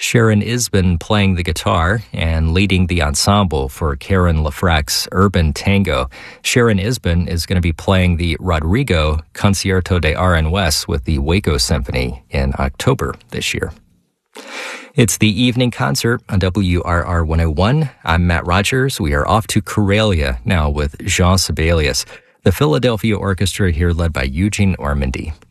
Sharon Isbin playing the guitar and leading the ensemble for Karen Lafrac's Urban Tango. Sharon Isbin is going to be playing the Rodrigo Concierto de Aranjuez with the Waco Symphony in October this year. It's the evening concert on WRR 101. I'm Matt Rogers. We are off to Karelia now with Jean Sibelius. The Philadelphia Orchestra here led by Eugene Ormandy.